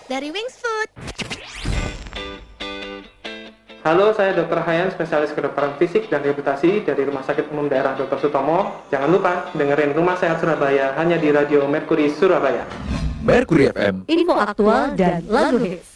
dari Wings Food. Halo, saya Dr. Hayan, spesialis kedokteran fisik dan rehabilitasi dari Rumah Sakit Umum Daerah Dr. Sutomo. Jangan lupa dengerin Rumah Sehat Surabaya hanya di Radio Mercury Surabaya. Mercury FM. Info aktual dan lagu hits.